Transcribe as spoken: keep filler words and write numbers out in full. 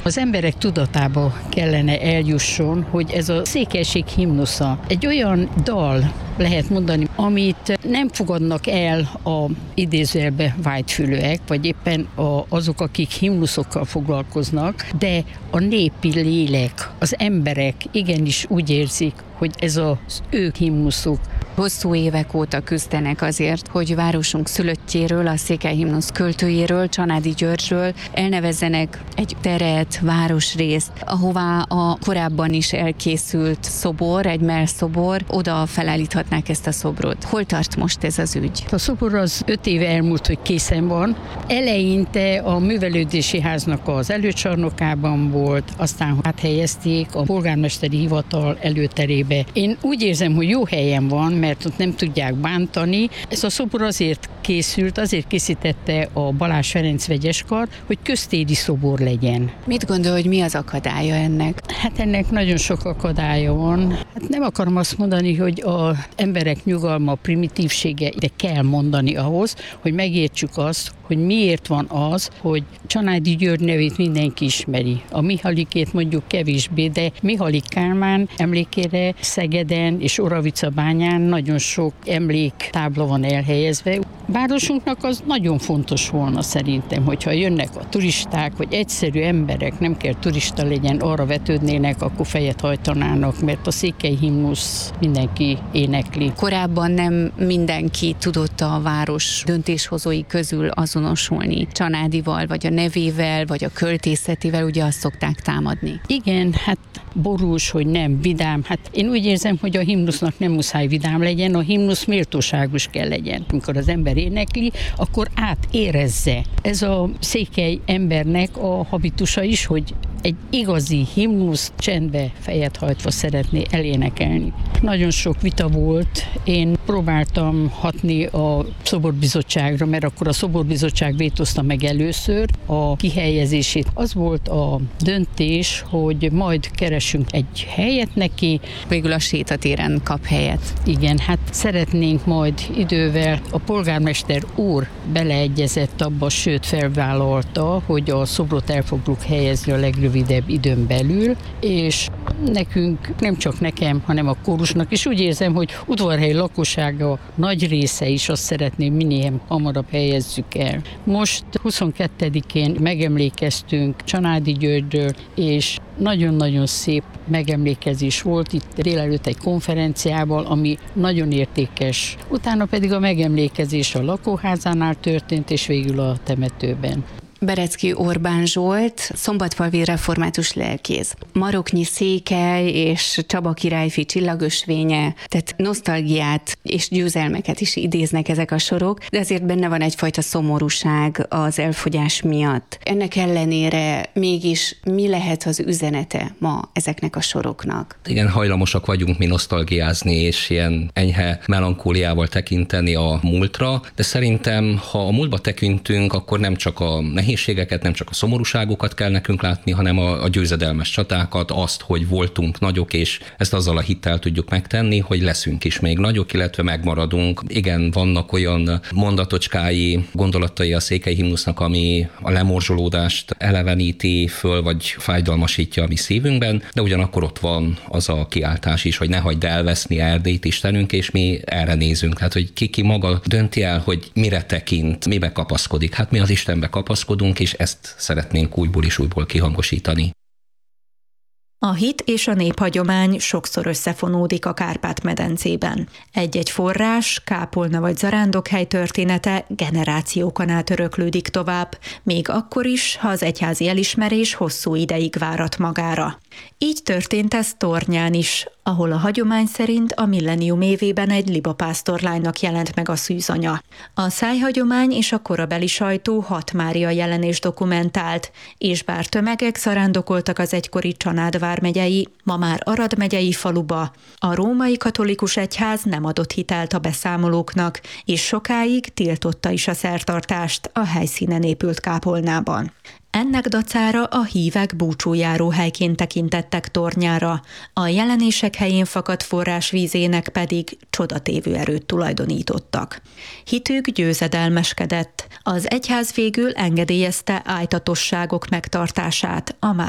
Az emberek tudatába kellene eljusson, hogy ez a székelység himnusza egy olyan dal, lehet mondani, amit nem fogadnak el a idézőjelbe vágyfülőek, vagy éppen a, azok, akik himnuszokkal foglalkoznak, de a népi lélek, az emberek igenis úgy érzik, hogy ez az ő himnuszuk. Hosszú évek óta küzdenek azért, hogy városunk szülöttjéről, a székelyhimnusz költőjéről, Csanádi Györgyről elnevezzenek egy teret, városrészt, ahová a korábban is elkészült szobor, egy mellszobor, oda felállíthatnák ezt a szobrot. Hol tart most ez az ügy? A szobor az öt éve elmúlt, hogy készen van. Eleinte a művelődési háznak az előcsarnokában volt, aztán áthelyezték a polgármesteri hivatal előterébe. Én úgy érzem, hogy jó helyen van, mert ott nem tudják bántani. Ez a szobor azért készült, azért készítette a Balázs Ferenc vegyeskar, hogy köztéri szobor legyen. Mit gondol, hogy mi az akadálya ennek? Hát ennek nagyon sok akadálya van. Hát nem akarom azt mondani, hogy az emberek nyugalma, primitívsége, de kell mondani ahhoz, hogy megértsük azt, hogy miért van az, hogy Csanádi György nevét mindenki ismeri. A Mihalikét mondjuk kevésbé, de Mihalik Kálmán emlékére Szegeden és Oravicabányán nagyon sok emléktábla van elhelyezve. Városunknak az nagyon fontos volna szerintem, hogyha jönnek a turisták, hogy egyszerű emberek, nem kell turista legyen, arra vetődnének, akkor fejet hajtanának, mert a székely himnusz mindenki énekli. Korábban nem mindenki tudott a város döntéshozói közül azonosulni Csanádival, vagy a nevével, vagy a költészetével, ugye azt szokták támadni. Igen, hát borús, hogy nem vidám. Hát én úgy érzem, hogy a himnusznak nem muszáj vidám legyen, a himnusz méltóságos kell legyen. Amikor az ember énekli, akkor átérezze. Ez a székely embernek a habitusa is, hogy egy igazi himnusz csendbe fejet hajtva szeretné elénekelni. Nagyon sok vita volt. Én próbáltam hatni a szoborbizottságra, mert akkor a szoborbizottság vétózta meg először a kihelyezését. Az volt a döntés, hogy majd keresünk egy helyet neki. Végül a sétatéren kap helyet. Igen, hát szeretnénk majd idővel, a polgármester úr beleegyezett abba, sőt felvállalta, hogy a szobrot el fogjuk helyezni a legrövidebb időn belül, és nekünk, nem csak nekem, hanem a kórusnak, és úgy érzem, hogy udvarhelyi lakossága nagy része is azt szeretné, minél hamarabb helyezzük el. Most huszonkettedikén megemlékeztünk Csanádi Györgyről, és nagyon-nagyon szép megemlékezés volt itt délelőtt egy konferenciával, ami nagyon értékes. Utána pedig a megemlékezés a lakóházánál történt, és végül a temetőben. Berecki Orbán Zsolt, szombatfalvi református lelkész. Maroknyi Székely és Csaba királyfi csillagösvénye, tehát nosztalgiát és győzelmeket is idéznek ezek a sorok, de azért benne van egyfajta szomorúság az elfogyás miatt. Ennek ellenére mégis mi lehet az üzenete ma ezeknek a soroknak? Igen, hajlamosak vagyunk mi nosztalgiázni és ilyen enyhe melankóliával tekinteni a múltra, de szerintem, ha a múltba tekintünk, akkor nem csak a nehézségeket, nem csak a szomorúságokat kell nekünk látni, hanem a, a győzedelmes csatákat, azt, hogy voltunk nagyok, és ezt azzal a hittel tudjuk megtenni, hogy leszünk is még nagyok, illetve megmaradunk. Igen, vannak olyan mondatocskái, gondolatai a székely himnusznak, ami a lemorzsolódást eleveníti föl, vagy fájdalmasítja a mi szívünkben, de ugyanakkor ott van az a kiáltás is, hogy ne hagyd elveszni Erdélyt, Istenünk, és mi erre nézünk. Hát, hogy ki, ki maga dönti el, hogy mire tekint, mibe kapaszkodik. Hát mi az Istenbe kapaszkodunk, és ezt szeretnénk újból és újból kihangosítani. A hit és a néphagyomány sokszor összefonódik a Kárpát-medencében. Egy-egy forrás, kápolna vagy zarándokhely története generációkon át öröklődik tovább, még akkor is, ha az egyházi elismerés hosszú ideig várat magára. Így történt ez Tornyán is, ahol a hagyomány szerint a millennium évében egy libapásztorlánynak jelent meg a szűzanya. A szájhagyomány és a korabeli sajtó hat Mária jelenést dokumentált, és bár tömegek zarándokoltak az egykori Csanád vármegyei, ma már Arad megyei faluba, a római katolikus egyház nem adott hitelt a beszámolóknak, és sokáig tiltotta is a szertartást a helyszínen épült kápolnában. Ennek dacára a hívek búcsújáró helyként tekintettek Tornyára, a jelenések helyén fakadt forrásvízének pedig csodatévő erőt tulajdonítottak. Hitük győzedelmeskedett, az egyház végül engedélyezte ájtatosságok megtartását a